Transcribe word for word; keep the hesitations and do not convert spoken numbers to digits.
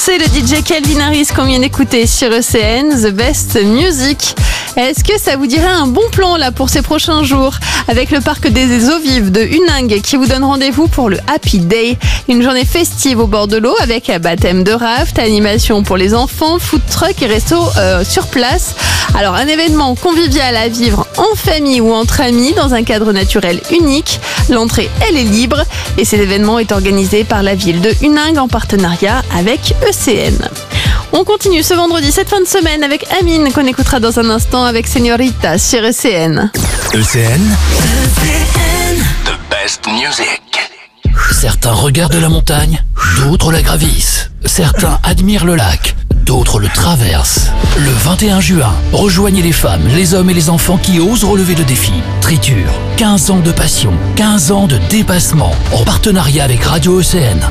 C'est le D J Calvin Harris qu'on vient d'écouter sur E C N, The Best Music. Est-ce que ça vous dirait un bon plan là pour ces prochains jours avec le parc des eaux vives de Huningue qui vous donne rendez-vous pour le Happy Day, une journée festive au bord de l'eau avec baptême de raft, animation pour les enfants, food truck et resto euh, sur place. Alors un événement convivial à vivre en famille ou entre amis dans un cadre naturel unique. L'entrée elle est libre et cet événement est organisé par la ville de Huningue en partenariat avec E C N. On continue ce vendredi, cette fin de semaine avec Amine qu'on écoutera dans un instant avec Señorita sur E C N. E C N, The Best Music. Certains regardent la montagne, d'autres la gravissent. Certains admirent le lac, d'autres le traversent. Le vingt et un juin, rejoignez les femmes, les hommes et les enfants qui osent relever le défi. Triture, quinze ans de passion, quinze ans de dépassement, en partenariat avec Radio E C N.